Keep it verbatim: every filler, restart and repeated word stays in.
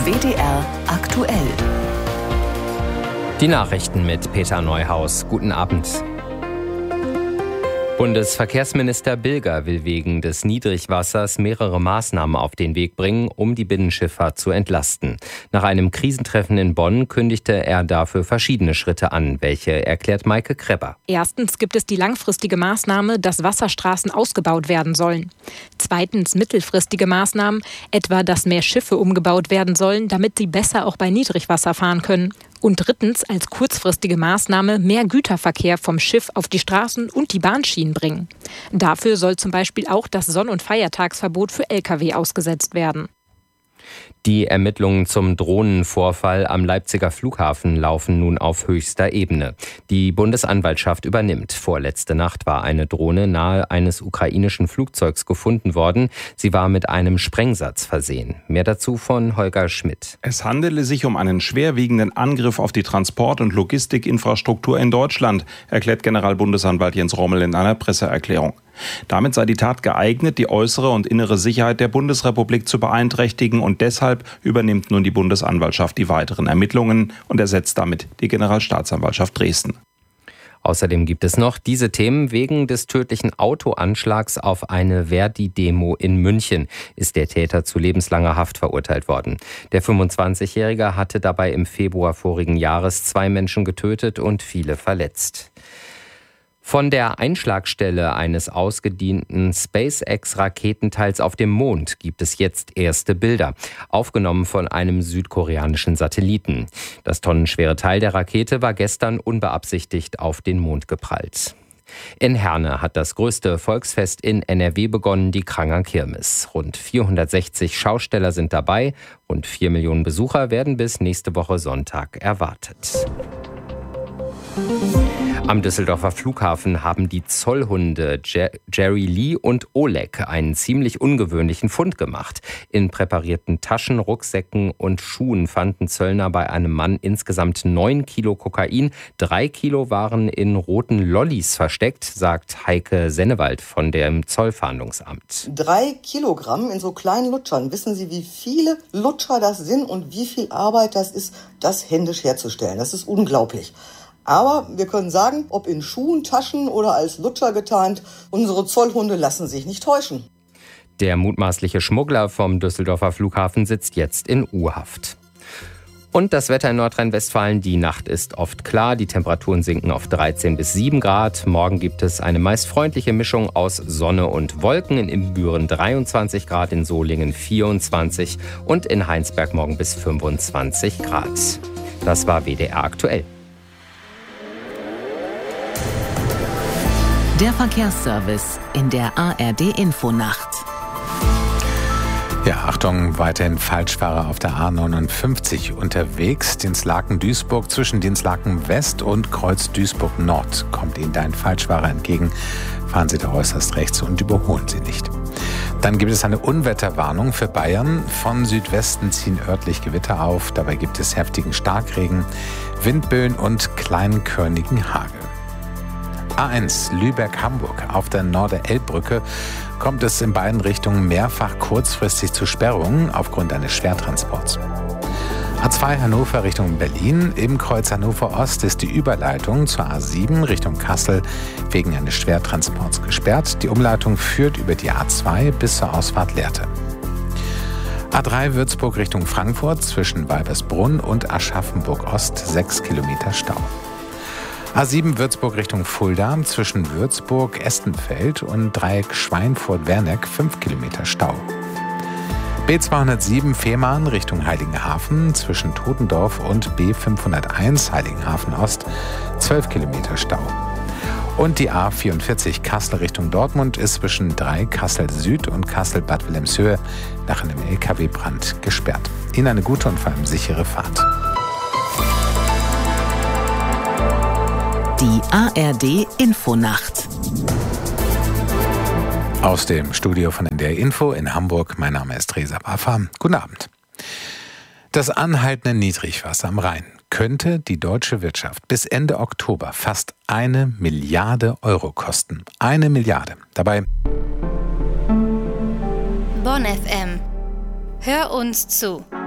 W D R aktuell. Die Nachrichten mit Peter Neuhaus. Guten Abend. Bundesverkehrsminister Bilger will wegen des Niedrigwassers mehrere Maßnahmen auf den Weg bringen, um die Binnenschifffahrt zu entlasten. Nach einem Krisentreffen in Bonn kündigte er dafür verschiedene Schritte an. Welche erklärt Maike Krebber. Erstens gibt es die langfristige Maßnahme, dass Wasserstraßen ausgebaut werden sollen. Zweitens mittelfristige Maßnahmen, etwa dass mehr Schiffe umgebaut werden sollen, damit sie besser auch bei Niedrigwasser fahren können. Und drittens als kurzfristige Maßnahme mehr Güterverkehr vom Schiff auf die Straßen und die Bahnschienen bringen. Dafür soll zum Beispiel auch das Sonn- und Feiertagsverbot für L K W ausgesetzt werden. Die Ermittlungen zum Drohnenvorfall am Leipziger Flughafen laufen nun auf höchster Ebene. Die Bundesanwaltschaft übernimmt. Vorletzte Nacht war eine Drohne nahe eines ukrainischen Flugzeugs gefunden worden. Sie war mit einem Sprengsatz versehen. Mehr dazu von Holger Schmidt. Es handele sich um einen schwerwiegenden Angriff auf die Transport- und Logistikinfrastruktur in Deutschland, erklärt Generalbundesanwalt Jens Rommel in einer Presseerklärung. Damit sei die Tat geeignet, die äußere und innere Sicherheit der Bundesrepublik zu beeinträchtigen, und deshalb übernimmt nun die Bundesanwaltschaft die weiteren Ermittlungen und ersetzt damit die Generalstaatsanwaltschaft Dresden. Außerdem gibt es noch diese Themen. Wegen des tödlichen Autoanschlags auf eine Verdi-Demo in München ist der Täter zu lebenslanger Haft verurteilt worden. Der fünfundzwanzigjährige hatte dabei im Februar vorigen Jahres zwei Menschen getötet und viele verletzt. Von der Einschlagstelle eines ausgedienten SpaceX-Raketenteils auf dem Mond gibt es jetzt erste Bilder, aufgenommen von einem südkoreanischen Satelliten. Das tonnenschwere Teil der Rakete war gestern unbeabsichtigt auf den Mond geprallt. In Herne hat das größte Volksfest in N R W begonnen, die Kranger Kirmes. Rund vierhundertsechzig Schausteller sind dabei, rund vier Millionen Besucher werden bis nächste Woche Sonntag erwartet. Am Düsseldorfer Flughafen haben die Zollhunde Jerry Lee und Oleg einen ziemlich ungewöhnlichen Fund gemacht. In präparierten Taschen, Rucksäcken und Schuhen fanden Zöllner bei einem Mann insgesamt neun Kilo Kokain. Drei Kilo waren in roten Lollis versteckt, sagt Heike Sennewald von dem Zollfahndungsamt. Drei Kilogramm in so kleinen Lutschern. Wissen Sie, wie viele Lutscher das sind und wie viel Arbeit das ist, das händisch herzustellen? Das ist unglaublich. Aber wir können sagen, ob in Schuhen, Taschen oder als Lutscher getarnt, unsere Zollhunde lassen sich nicht täuschen. Der mutmaßliche Schmuggler vom Düsseldorfer Flughafen sitzt jetzt in U-Haft. Und das Wetter in Nordrhein-Westfalen: Die Nacht ist oft klar, die Temperaturen sinken auf dreizehn bis sieben Grad. Morgen gibt es eine meist freundliche Mischung aus Sonne und Wolken. In Ibbenbüren dreiundzwanzig Grad, in Solingen vierundzwanzig und in Heinsberg morgen bis fünfundzwanzig Grad. Das war W D R aktuell. Der Verkehrsservice in der A R D-Infonacht. Ja, Achtung, weiterhin Falschfahrer auf der A neunundfünfzig unterwegs. Dinslaken-Duisburg, zwischen Dinslaken West und Kreuz Duisburg Nord kommt Ihnen da ein Falschfahrer entgegen. Fahren Sie da äußerst rechts und überholen Sie nicht. Dann gibt es eine Unwetterwarnung für Bayern. Von Südwesten ziehen örtlich Gewitter auf. Dabei gibt es heftigen Starkregen, Windböen und kleinkörnigen Hagel. A eins Lübeck-Hamburg. Auf der Norder-Elbbrücke kommt es in beiden Richtungen mehrfach kurzfristig zu Sperrungen aufgrund eines Schwertransports. A zwei Hannover Richtung Berlin. Im Kreuz Hannover Ost ist die Überleitung zur A sieben Richtung Kassel wegen eines Schwertransports gesperrt. Die Umleitung führt über die A zwei bis zur Ausfahrt Lehrte. A drei Würzburg Richtung Frankfurt, zwischen Weibersbrunn und Aschaffenburg Ost sechs Kilometer Stau. A sieben Würzburg Richtung Fulda, zwischen Würzburg, Estenfeld und Dreieck Schweinfurt-Werneck fünf Kilometer Stau. B zweihundertsieben Fehmarn Richtung Heiligenhafen, zwischen Totendorf und B fünfhunderteins Heiligenhafen Ost zwölf Kilometer Stau. Und die A vierundvierzig Kassel Richtung Dortmund ist zwischen drei Kassel Süd und Kassel-Bad Wilhelmshöhe nach einem L K W-Brand gesperrt. Ihnen eine gute und vor allem sichere Fahrt. Die A R D-Infonacht. Aus dem Studio von N D R Info in Hamburg. Mein Name ist Reza Baffa. Guten Abend. Das anhaltende Niedrigwasser am Rhein könnte die deutsche Wirtschaft bis Ende Oktober fast eine Milliarde Euro kosten. Eine Milliarde. Dabei Bonn F M. Hör uns zu.